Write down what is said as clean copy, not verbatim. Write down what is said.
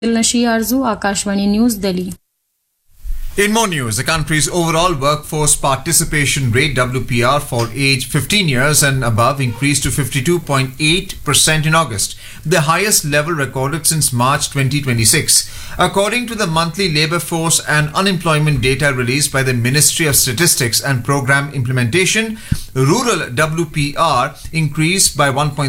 Nashir Arzu, Akashvani News, Delhi. In more news, the country's overall workforce participation rate WPR for age 15 years and above increased to 52.8% in August, the highest level recorded since March 2026. According to the monthly labor force and unemployment data released by the Ministry of Statistics and Program Implementation, rural WPR increased by 1.3%